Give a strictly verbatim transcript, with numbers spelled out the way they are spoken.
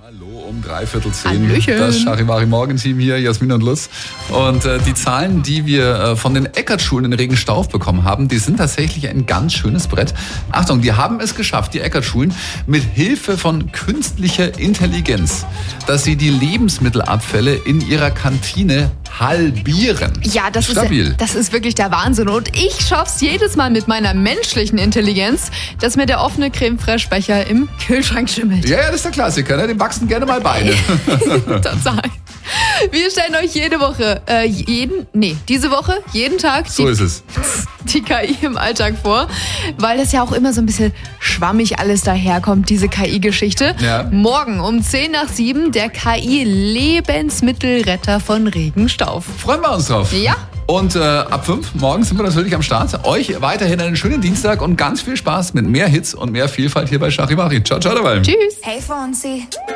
Hallo um dreiviertel zehn. Hallöchen. Das Charivari-Morgenteam hier, Jasmin und Lutz. Und äh, die Zahlen, die wir äh, von den Eckert-Schulen in Regenstauf bekommen haben, die sind tatsächlich ein ganz schönes Brett. Achtung, die haben es geschafft, die Eckert-Schulen, mit Hilfe von künstlicher Intelligenz, dass sie die Lebensmittelabfälle in ihrer Kantine halbieren. Ja, das Stabil. ist, das ist wirklich der Wahnsinn. Und ich schaff's jedes Mal mit meiner menschlichen Intelligenz, dass mir der offene Creme-Fraiche-Becher im Kühlschrank schimmelt. Ja, ja, das ist der Klassiker, ne? Dem wachsen gerne mal Beine. Total. Wir stellen euch jede Woche, äh, jeden, nee, diese Woche, jeden Tag So die, ist es. die K I im Alltag vor, weil das ja auch immer so ein bisschen schwammig alles daherkommt, diese K I-Geschichte. Ja. Morgen um zehn nach sieben der K I-Lebensmittelretter von Regenstauf. Freuen wir uns drauf. Ja. Und äh, ab fünf morgens sind wir natürlich am Start. Euch weiterhin einen schönen Dienstag und ganz viel Spaß mit mehr Hits und mehr Vielfalt hier bei Charivari. Ciao, ciao dabei. Tschüss. Hey Fonzie.